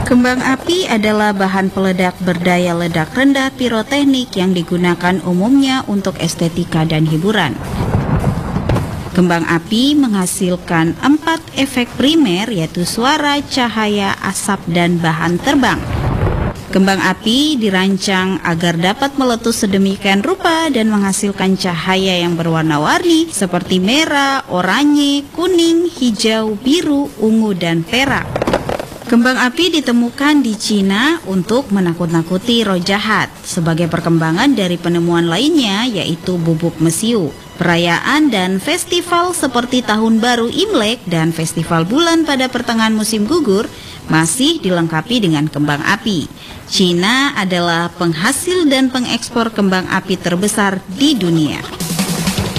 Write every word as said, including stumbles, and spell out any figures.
Kembang api adalah bahan peledak berdaya ledak rendah piroteknik yang digunakan umumnya untuk estetika dan hiburan. Kembang api menghasilkan empat efek primer, yaitu suara, cahaya, asap, dan bahan terbang. Kembang api dirancang agar dapat meletus sedemikian rupa dan menghasilkan cahaya yang berwarna-warni seperti merah, oranye, kuning, hijau, biru, ungu, dan perak. Kembang api ditemukan di Cina untuk menakut-nakuti roh jahat. Sebagai perkembangan dari penemuan lainnya, yaitu bubuk mesiu. Perayaan dan festival seperti Tahun Baru Imlek dan Festival Bulan pada pertengahan musim gugur masih dilengkapi dengan kembang api. Cina adalah penghasil dan pengekspor kembang api terbesar di dunia.